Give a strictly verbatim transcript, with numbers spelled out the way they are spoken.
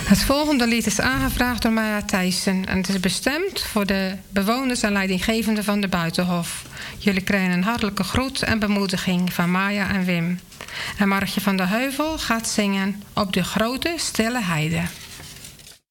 Het volgende lied is aangevraagd door Maya Thijssen en het is bestemd voor de bewoners en leidinggevenden van de Buitenhof. Jullie krijgen een hartelijke groet en bemoediging van Maya en Wim. En Margje van der Heuvel gaat zingen Op de grote stille heide.